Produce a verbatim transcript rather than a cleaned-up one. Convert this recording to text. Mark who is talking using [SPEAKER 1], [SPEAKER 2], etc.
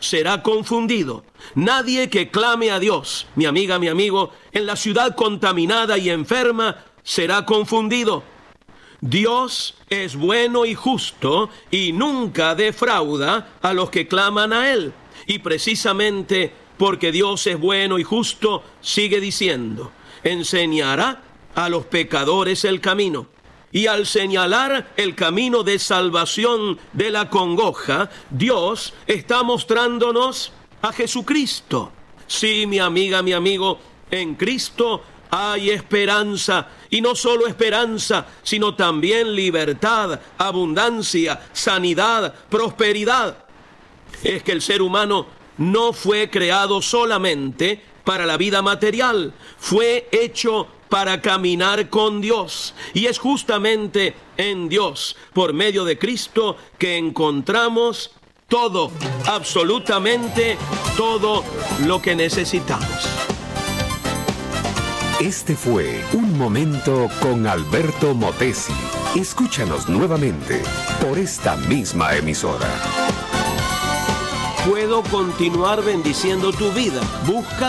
[SPEAKER 1] será confundido. Nadie que clame a Dios, mi amiga, mi amigo, en la ciudad contaminada y enferma, será confundido. Dios es bueno y justo y nunca defrauda a los que claman a Él. Y precisamente porque Dios es bueno y justo, sigue diciendo, enseñará a los pecadores el camino. Y al señalar el camino de salvación de la congoja, Dios está mostrándonos a Jesucristo. Sí, mi amiga, mi amigo, en Cristo hay esperanza, y no solo esperanza, sino también libertad, abundancia, sanidad, prosperidad. Es que el ser humano no fue creado solamente para la vida material, fue hecho para caminar con Dios. Y es justamente en Dios, por medio de Cristo, que encontramos todo, absolutamente todo lo que necesitamos.
[SPEAKER 2] Este fue Un Momento con Alberto Motesi. Escúchanos nuevamente por esta misma emisora.
[SPEAKER 1] Puedo continuar bendiciendo tu vida. Busca